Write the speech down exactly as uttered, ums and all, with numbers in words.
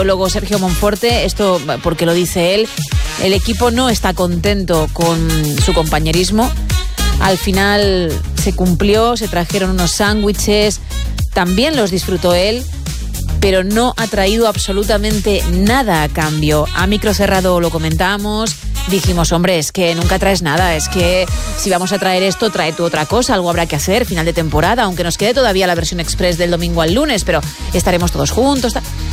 Luego Sergio Monforte, esto porque lo dice él, el equipo no está contento con su compañerismo. Al final se cumplió, se trajeron unos sándwiches, también los disfrutó él, pero no ha traído absolutamente nada a cambio. A micro cerrado lo comentamos, dijimos, hombre, es que nunca traes nada, es que si vamos a traer esto, trae tú otra cosa, algo habrá que hacer, final de temporada, aunque nos quede todavía la versión express del domingo al lunes, pero estaremos todos juntos.